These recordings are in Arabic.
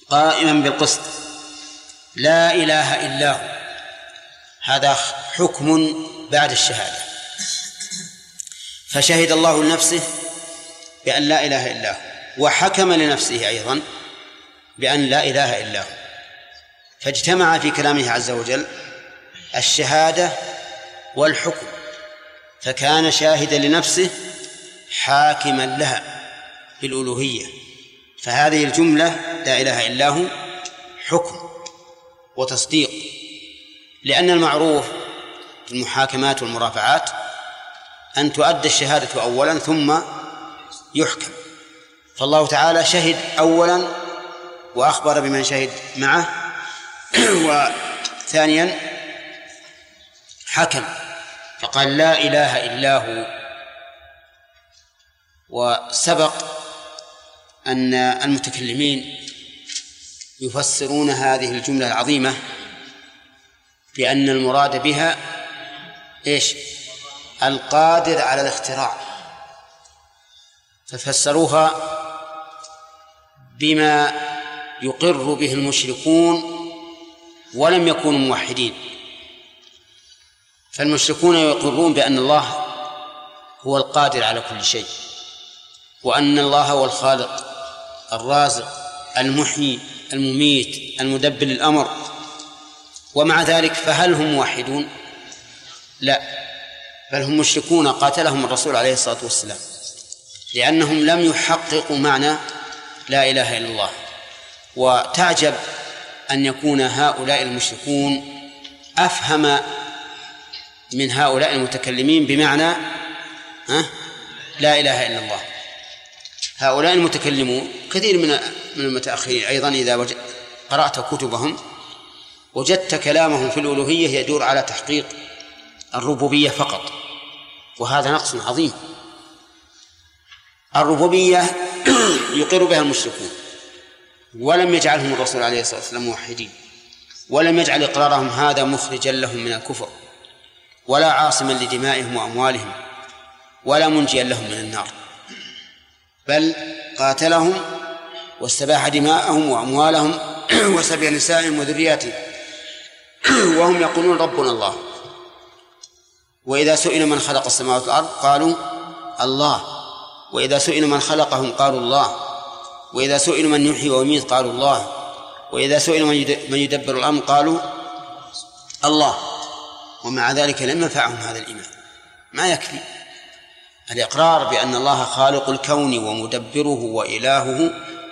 قائما بالقسط لا إله إلا هو. هذا حكم بعد الشهادة، فشهد الله لنفسه بأن لا إله إلا هو، وحكم لنفسه أيضا بأن لا إله إلا هو، فاجتمع في كلامه عز وجل الشهادة والحكم، فكان شاهدا لنفسه حاكما لها بالألوهية. فهذه الجملة لا إله إلا هو حكم وتصديق، لأن المعروف في المحاكمات والمرافعات أن تؤدى الشهادة أولا ثم يحكم، فالله تعالى شهد أولا وأخبر بمن شهد معه، وثانيا حكم فقال لا إله إلا هو. وسبق أن المتكلمين يفسرون هذه الجملة العظيمة بأن المراد بها إيش؟ القادر على الاختراع، ففسروها بما يقر به المشركون ولم يكونوا موحدين. فالمشركون يقرون بأن الله هو القادر على كل شيء، وأن الله هو الخالق الرازق المحيي المميت المدبر الأمر، ومع ذلك فهل هم موحدون؟ لا، بل هم مشركون قاتلهم الرسول عليه الصلاة والسلام، لأنهم لم يحققوا معنى لا إله إلا الله. وتعجب أن يكون هؤلاء المشركون أفهم من هؤلاء المتكلمين بمعنى لا إله إلا الله. هؤلاء المتكلمون كثير من المتأخرين أيضا إذا قرأت كتبهم وجدت كلامهم في الألوهية يدور على تحقيق الربوبية فقط، وهذا نقص عظيم. الربوبية يقر بها المشركون، ولم يجعلهم الرسول عليه الصلاة والسلام موحدين، ولم يجعل إقرارهم هذا مخرجا لهم من الكفر، ولا عاصما لدمائهم وأموالهم، ولا منجيا لهم من النار، بل قاتلهم واستباح دماءهم وأموالهم وسبي نسائهم وذرياتهم، وهم يقولون ربنا الله. وإذا سئل من خلق السماوات والأرض قالوا الله، وإذا سئل من خلقهم قالوا الله، وإذا سئل من يحيي ويميت قالوا الله، وإذا سئل من يدبر الأمر قالوا الله. ومع ذلك لم ينفعهم هذا الإيمان. ما يكفي الإقرار بأن الله خالق الكون ومدبره وإلهه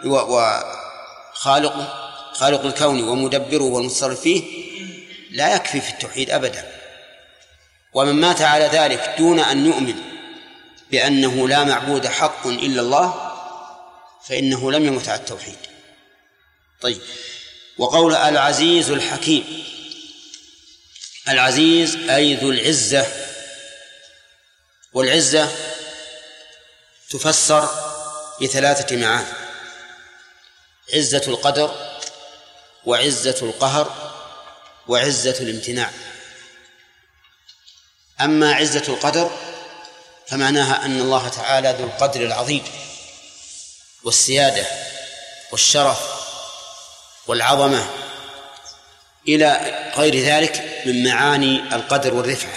خالق الكون ومدبره والمتصرف فيه، لا يكفي في التوحيد أبدا. ومن مات على ذلك دون أن يؤمن بأنه لا معبود حق إلا الله فإنه لم يمت على التوحيد. طيب، وقول العزيز الحكيم، العزيز أي ذو العزة، والعزة تفسر بثلاثة معاني: عزة القدر، وعزة القهر، وعزة الامتناع. أما عزة القدر فمعناها أن الله تعالى ذو القدر العظيم والسيادة والشرف والعظمة إلى غير ذلك من معاني القدر والرفعة.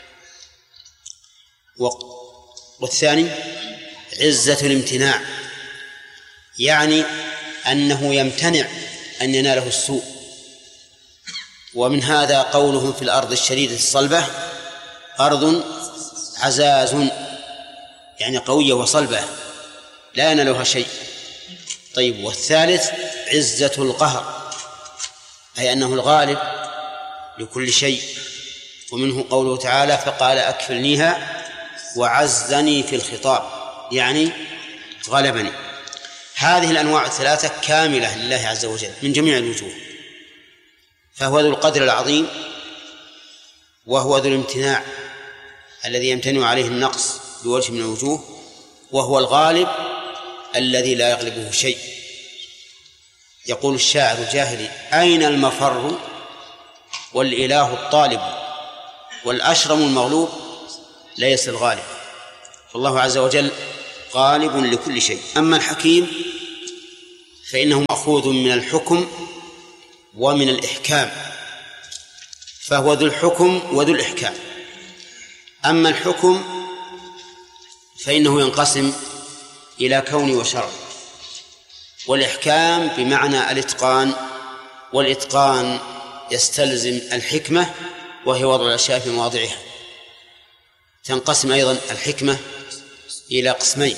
والثاني عزة الامتناع، يعني أنه يمتنع أن يناله السوء. ومن هذا قولهم في الأرض الشديدة الصلبة أرض عزاز، يعني قوية وصلبة لا ينالها شيء. طيب، والثالث عزة القهر، أي أنه الغالب لكل شيء. ومنه قوله تعالى: فقال أكفلنيها وعزني في الخطاب، يعني غلبني. هذه الأنواع الثلاثة كاملة لله عز وجل من جميع الوجوه، فهو ذو القدر العظيم، وهو ذو الامتناع الذي يمتنع عليه النقص بوجه من الوجوه، وهو الغالب الذي لا يغلبه شيء. يقول الشاعر الجاهلي: أين المفر والإله الطالب والأشرم المغلوب ليس الغالب. فالله عز وجل غالب لكل شيء. أما الحكيم فإنه مأخوذ من الحكم ومن الإحكام، فهو ذو الحكم وذو الإحكام. أما الحكم فإنه ينقسم إلى كوني وشرعي، والإحكام بمعنى الإتقان، والإتقان يستلزم الحكمة وهي وضع الأشياء في مواضعها. تنقسم أيضا الحكمة إلى قسمين: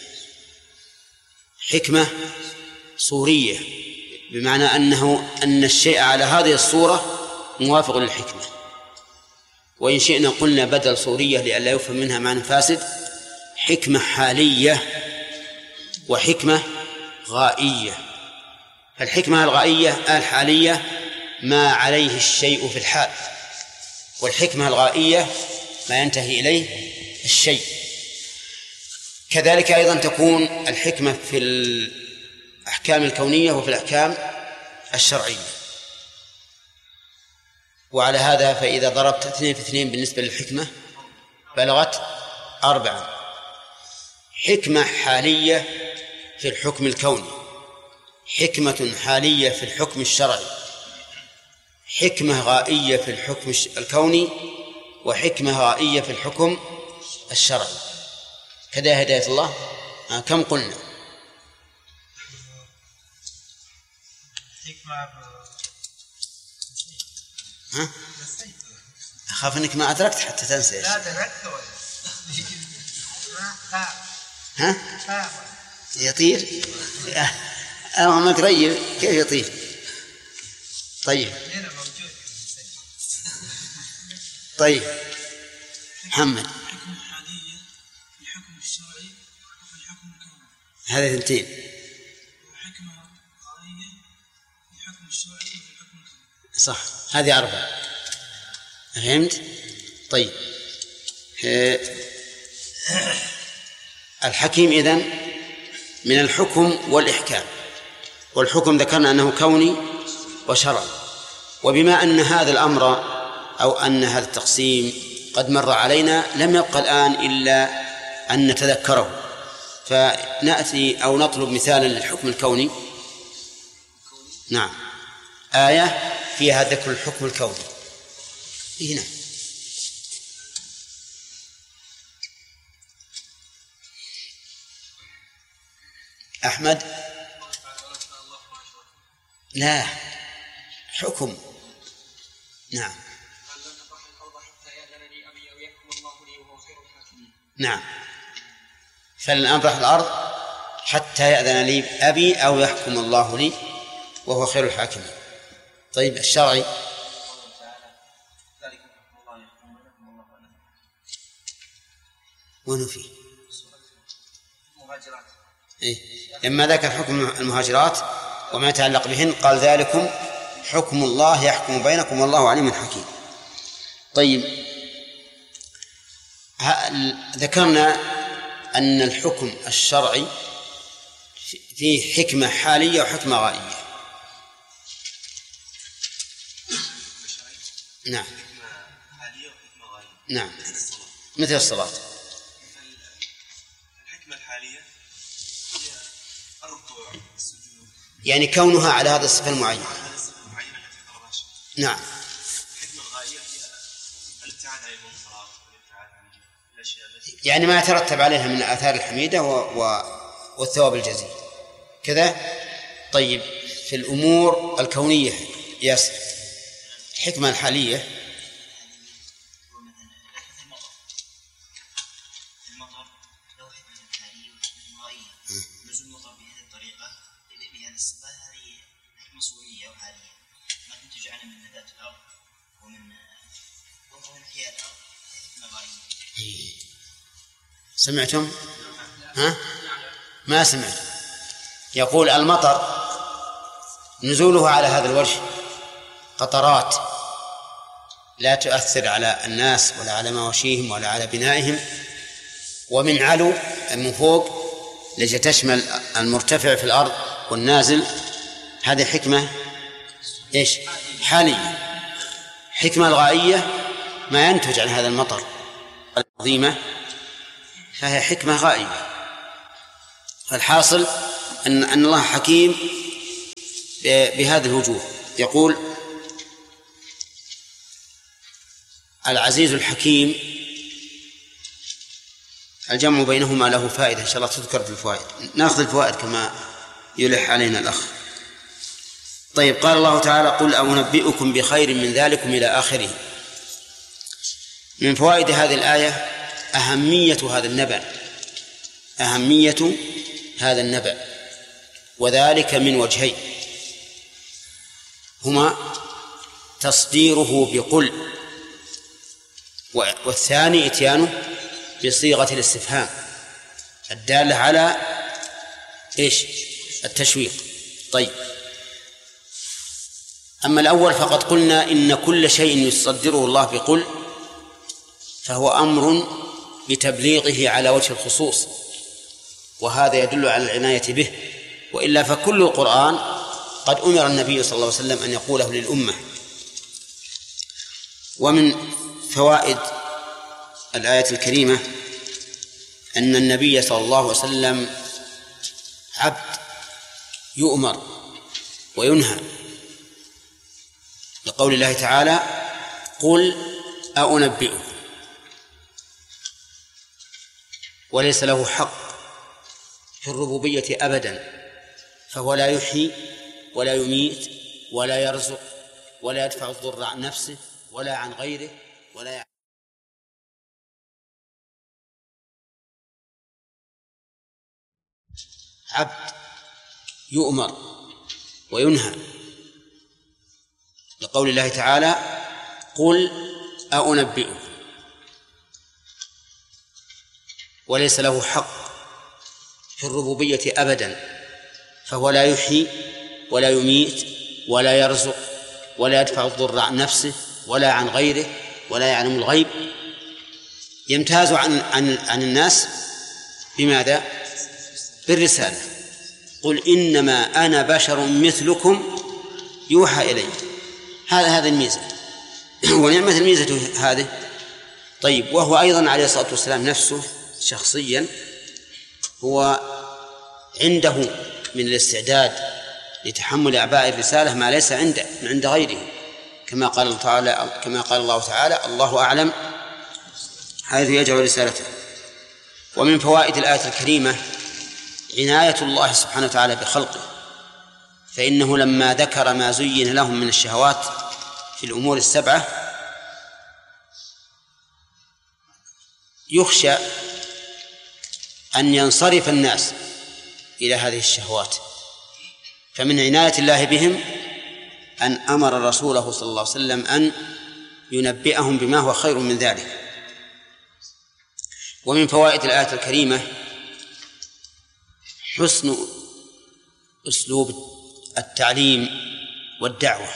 حكمة صورية بمعنى أن الشيء على هذه الصورة موافق للحكمة، وإن شئنا قلنا بدل صورية لئلا يفهم منها معنى فاسد: حكمة حالية وحكمة غائية. الحكمة الغائية الحالية ما عليه الشيء في الحال، والحكمة الغائية ما ينتهي إليه الشيء. كذلك أيضا تكون الحكمة في الأحكام الكونية وفي الأحكام الشرعية. وعلى هذا فإذا ضربت 2 في 2 بالنسبة للحكمة بلغت 4. حكمة حالية في الحكم الكوني، حكمة حالية في الحكم الشرعي، حكمة غائية في الحكم الكوني، وحكمة غائية في الحكم الشرعي. كذا هداية الله. كم قلنا؟ أخاف أنك ما أدركت حتى تنسى. لا أدركت. يطير؟ أنا ما قريب كيف يطير؟ طيب محمد. الحكم الحالية في الحكم الشرعي وفي الحكم الكوني، هذه 2. وحكمة غائية في الحكم الشرعي وفي الحكم الكوني. صح، هذه 4. فهمت؟ طيب الحكيم إذن من الحكم والإحكام، والحكم ذكرنا أنه كوني وشرعي. وبما أن هذا الأمر أو أن هذا التقسيم قد مر علينا لم يبقى الآن إلا أن نتذكره، فنأتي أو نطلب مثالا للحكم الكوني. نعم، آية فيها ذكر الحكم الكوني. هنا أحمد. لا، حكم. نعم نعم، فلن أبرح الأرض حتى يأذن لي أبي أو يحكم الله لي وهو خير الحاكمين. طيب الشرعي ونفي لما ذكر حكم المهاجرات وما يتعلق بهن قال: ذلكم حكم الله يحكم بينكم والله عليم حكيم. طيب ذكرنا أن الحكم الشرعي فيه حكمة حالية وحكمة غائية. نعم، نعم، مثل الصلاة. الحكمة الحالية هي الركوع والسجود، يعني كونها على هذا الصفة المعينة. نعم. الحكمة الغائية هي الابتعاد عن المنكرات والابتعاد عن الأشياء التي يعني ما يترتب عليها من الآثار الحميدة والثواب الجزيل كذا. طيب في الأمور الكونية ياسر، الحكمة الحالية سمعتم؟ ما سمعت. يقول المطر نزوله على هذا الوجه قطرات لا تؤثر على الناس ولا على مواشيهم ولا على بنائهم، ومن علو من فوق لجي تشمل المرتفع في الأرض والنازل. هذه حكمة إيش؟ حالية. حكمة الغائية ما ينتج عن هذا المطر العظيمة، فهي حكمة غائية. الحاصل أن الله حكيم بهذه الوجوه. يقول: العزيز الحكيم الجمع بينهما له فائدة إن شاء الله تذكر في الفوائد، نأخذ الفوائد كما يلح علينا الأخ. طيب، قال الله تعالى: قل أنبئكم بخير من ذلكم إلى آخره. من فوائد هذه الآية أهمية هذا النبأ، وذلك من وجهين: هما تصديره بقل، والثاني إتيانه بصيغة الاستفهام الدالة على التشويق. طيب، أما الأول فقد قلنا إن كل شيء يصدره الله بقل فهو أمر بتبليغه على وجه الخصوص، وهذا يدل على العناية به، وإلا فكل القرآن قد أمر النبي صلى الله عليه وسلم أن يقوله للأمة. ومن فوائد الآية الكريمة أن النبي صلى الله عليه وسلم عبد يؤمر وينهى، لقول الله تعالى: قل أنبئكم، وليس له حق في الربوبية أبدا، فهو لا يحيي ولا يميت ولا يرزق ولا يدفع الضر عن نفسه ولا عن غيره ولا عبد يؤمر وينهى، لقول الله تعالى: قل أنبئكم، وليس له حق في الربوبية أبدا، فهو لا يحيي ولا يميت ولا يرزق ولا يدفع الضر عن نفسه ولا عن غيره ولا يعلم الغيب. يمتاز عن الناس بماذا؟ بالرسالة. قل إنما أنا بشر مثلكم يوحى إلي. هذا الميزة، ونعمة الميزة هذه. طيب، وهو أيضا عليه الصلاة والسلام نفسه شخصيا هو عنده من الاستعداد لتحمل أعباء الرسالة ما ليس عند غيره، كما قال الله تعالى: الله أعلم حيث يجعل رسالته. ومن فوائد الآية الكريمة عناية الله سبحانه وتعالى بخلقه، فإنه لما ذكر ما زين لهم من الشهوات في الأمور السبعة يخشى أن ينصرف الناس إلى هذه الشهوات، فمن عناية الله بهم أن أمر رسوله صلى الله عليه وسلم أن ينبئهم بما هو خير من ذلك. ومن فوائد الآية الكريمة حسن أسلوب التعليم والدعوة،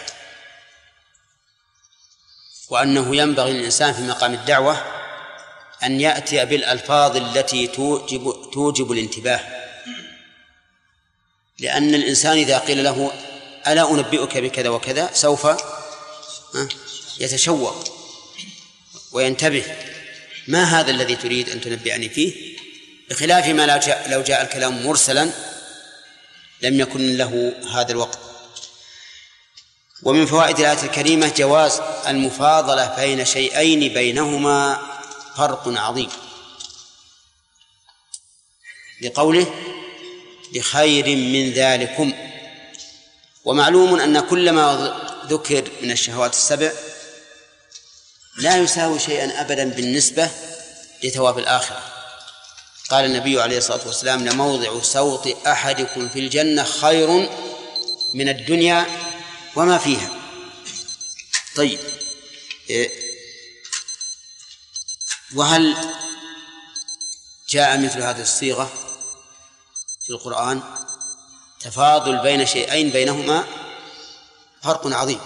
وأنه ينبغي للإنسان في مقام الدعوة أن يأتي بالألفاظ التي توجب الانتباه، لأن الإنسان إذا قيل له ألا أنبئك بكذا وكذا سوف يتشوق وينتبه: ما هذا الذي تريد أن تنبئني فيه؟ بخلاف ما لو جاء الكلام مرسلا لم يكن له هذا الوقت. ومن فوائد الآية الكريمة جواز المفاضلة بين شيئين بينهما فرق عظيم، لقوله: بخير من ذلكم. ومعلوم أن كل ما ذكر من الشهوات السبع لا يساوي شيئا أبدا بالنسبة لثواب الآخرة. قال النبي عليه الصلاة والسلام: لموضع سوط أحدكم في الجنة خير من الدنيا وما فيها. طيب، وهل جاء مثل هذه الصيغة في القرآن؟ تفاضل بين شيئين بينهما فرق عظيم.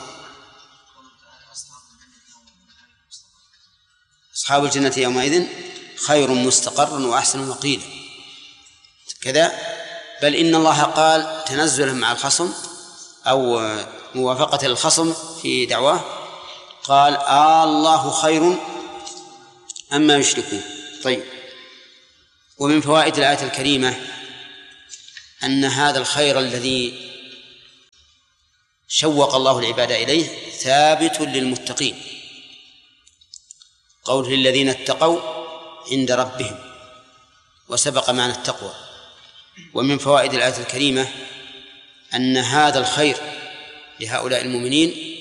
أصحاب الجنة يومئذ خير مستقرا وأحسن مقيلا كذا. بل إن الله قال تنزلا مع الخصم أو موافقة الخصم في دعواه، قال: الله خير أما يشركون. طيب، ومن فوائد الآية الكريمة أن هذا الخير الذي شوق الله العباد إليه ثابت للمتقين. قول للذين اتقوا عند ربهم، وسبق معنى التقوى. ومن فوائد الآية الكريمة أن هذا الخير لهؤلاء المؤمنين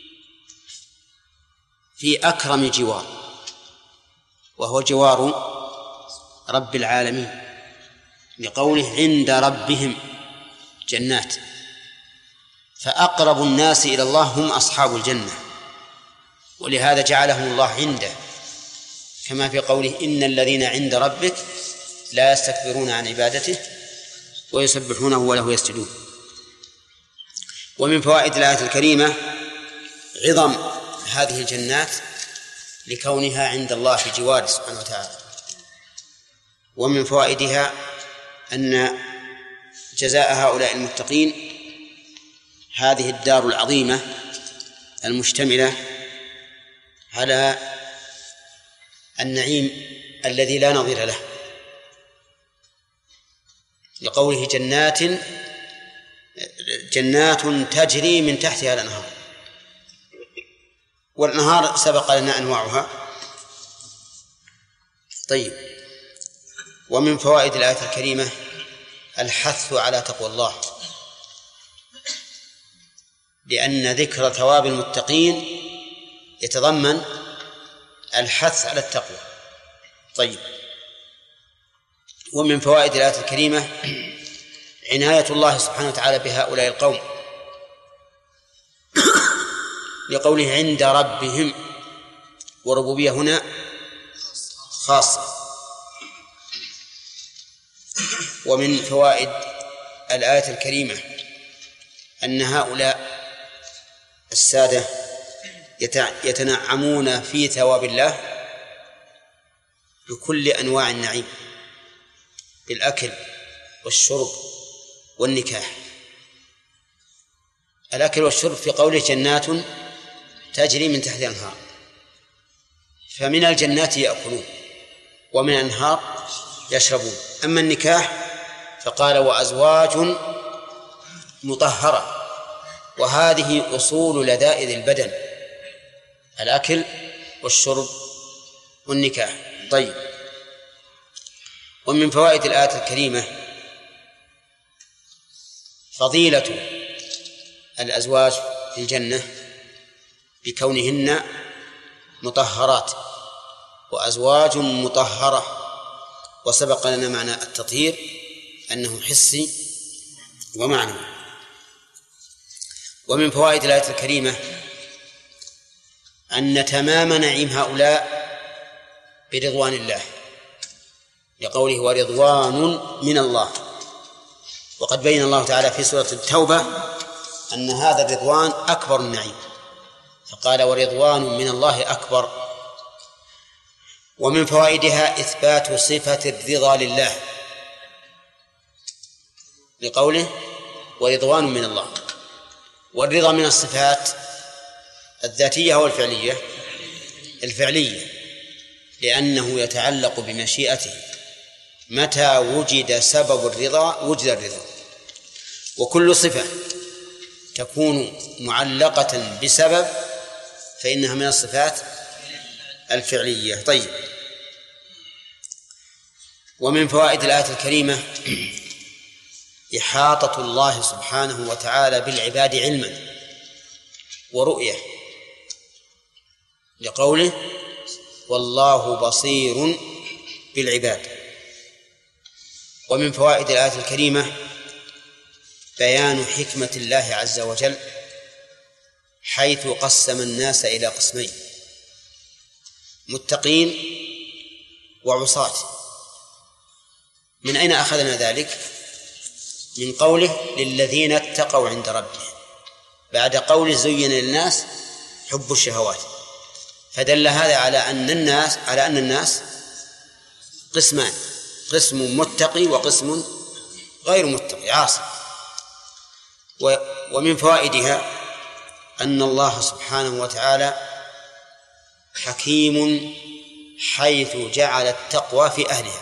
في أكرم جوار، وهو جوار رب العالمين، لقوله عند ربهم جنات، فأقرب الناس إلى الله هم أصحاب الجنة، ولهذا جعلهم الله عنده، كما في قوله إن الذين عند ربك لا يستكبرون عن عبادته ويسبحونه وله يسجدون. ومن فوائد الآية الكريمة عظم هذه الجنات لكونها عند الله في جواره سبحانه وتعالى. ومن فوائدها أن جزاء هؤلاء المتقين هذه الدار العظيمة المشتملة على النعيم الذي لا نظير له، لقوله جنات تجري من تحتها الأنهار، والأنهار سبق لنا أنواعها. طيب، ومن فوائد الآية الكريمة الحث على تقوى الله، لأن ذكر ثواب المتقين يتضمن الحث على التقوى. طيب، ومن فوائد الآية الكريمة عناية الله سبحانه وتعالى بهؤلاء القوم، لقوله عند ربهم، وربوبية هنا خاصة. ومن فوائد الآية الكريمة أن هؤلاء السادة يتنعمون في ثواب الله بكل أنواع النعيم، بالأكل والشرب والنكاح. الأكل والشرب في قوله جنات تجري من تحت الأنهار، فمن الجنات يأكلون ومن الأنهار يشربون. أما النكاح فقال وأزواج مطهرة، وهذه أصول لذائذ البدن، الأكل والشرب والنكاح. طيب، ومن فوائد الآية الكريمة فضيلة الأزواج في الجنة بكونهن مطهرات وأزواج مطهرة، وسبق لنا معنى التطهير أنه حسي ومعنوي. ومن فوائد الآية الكريمة أن تمام نعيم هؤلاء برضوان الله، لقوله ورضوان من الله. وقد بين الله تعالى في سورة التوبة أن هذا الرضوان أكبر النعيم، فقال ورضوان من الله أكبر. ومن فوائدها إثبات صفة الرضا لله، لقوله ورضوان من الله. والرضا من الصفات الذاتية أو الفعلية، لأنه يتعلق بمشيئته، متى وجد سبب الرضا وجد الرضا. وكل صفة تكون معلقة بسبب فإنها من الصفات الفعلية. طيب، ومن فوائد الآية الكريمة إحاطة الله سبحانه وتعالى بالعباد علما ورؤية، لقوله والله بصير بالعباد. ومن فوائد الآية الكريمة بيان حكمة الله عز وجل، حيث قسم الناس إلى قسمين: متقين وعصاة. من أين أخذنا ذلك؟ من قوله للذين اتقوا عند ربهم، بعد قول زين للناس حب الشهوات، فدل هذا على أن الناس قسمان: قسم متقي وقسم غير متقي عاصي. ومن فوائدها أن الله سبحانه وتعالى حكيم حيث جعل التقوى في أهلها،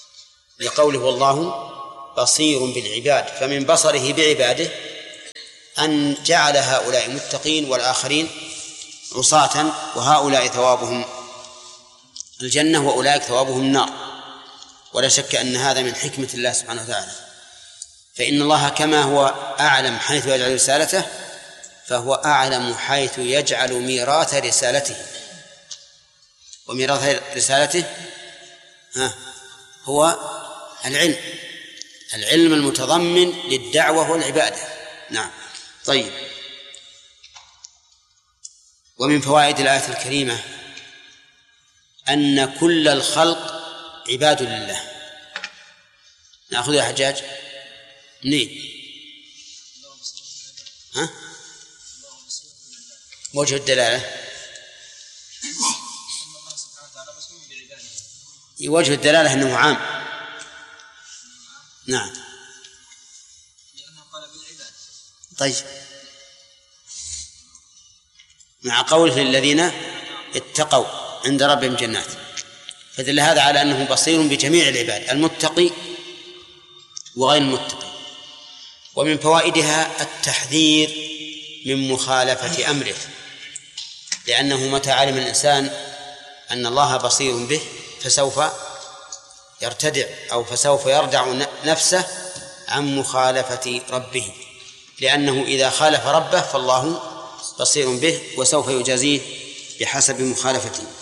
لقوله والله بصير بالعباد، فمن بصره بعباده أن جعل هؤلاء متقين والآخرين عصاة، وهؤلاء ثوابهم الجنة وأولئك ثوابهم النار. ولا شك أن هذا من حكمة الله سبحانه وتعالى، فإن الله كما هو أعلم حيث يجعل رسالته فهو أعلم حيث يجعل ميراث رسالته. وميراث رسالته هو العلم المتضمن للدعوة والعبادة. نعم. طيب، ومن فوائد الآية الكريمة أن كل الخلق عباد لله. نأخذ يا حجاج منين؟ وجه الدلالة، وجه الدلالة أنه عام. نعم. طيب، مع قوله الذين اتقوا عند ربهم جنات، فدل هذا على أنه بصير بجميع العباد، المتقي وغير المتقي. ومن فوائدها التحذير من مخالفة أمره، لأنه متى علم الإنسان أن الله بصير به فسوف يرتدع أو فسوف يردع نفسه عن مخالفة ربه، لأنه إذا خالف ربه فالله بصير به وسوف يجازيه بحسب مخالفته.